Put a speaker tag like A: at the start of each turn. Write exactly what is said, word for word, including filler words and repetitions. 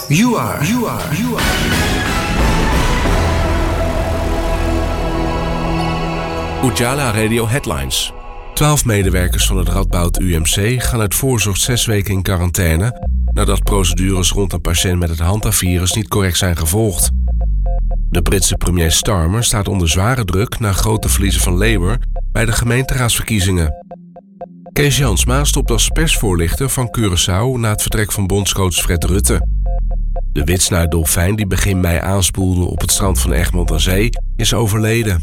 A: You are. You are. You are.
B: Ujala Radio Headlines. Twaalf medewerkers van het Radboud U M C gaan uit voorzorg zes weken in quarantaine nadat procedures rond een patiënt met het Hanta-virus niet correct zijn gevolgd. De Britse premier Starmer staat onder zware druk na grote verliezen van Labour bij de gemeenteraadsverkiezingen. Kees Jansma stopt als persvoorlichter van Curaçao na het vertrek van bondscoach Fred Rutte. De witsnuitdolfijn die begin mei aanspoelde op het strand van Egmond aan Zee is overleden.